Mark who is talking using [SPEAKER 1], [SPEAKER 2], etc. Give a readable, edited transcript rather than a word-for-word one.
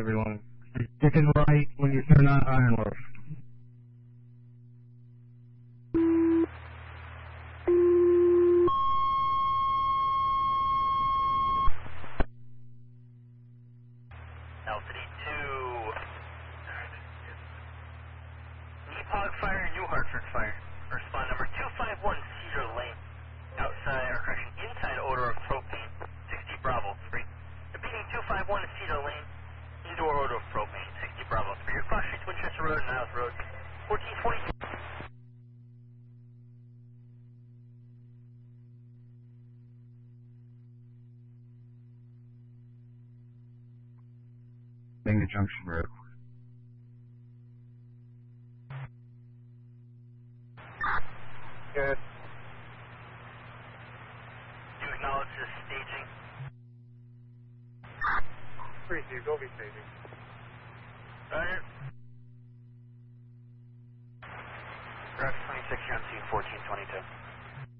[SPEAKER 1] everyone. Sticking right when you turn on Ironworth.
[SPEAKER 2] Alpha 2. Nepog fire, New Hartford fire. Respond number 251 Cedar Lane. Outside, or correction, inside odor of propane. 60 Bravo 3. Repeating 251 Cedar Lane. Indoor odor of propane. 60 Bravo 3. Your cross streets Winchester Road and Niles Road. 1420.
[SPEAKER 1] The Junction Road.
[SPEAKER 3] Good.
[SPEAKER 2] Do you acknowledge this staging?
[SPEAKER 3] 3-2, go be staging.
[SPEAKER 2] Roger. Route 26, you're on scene 1422.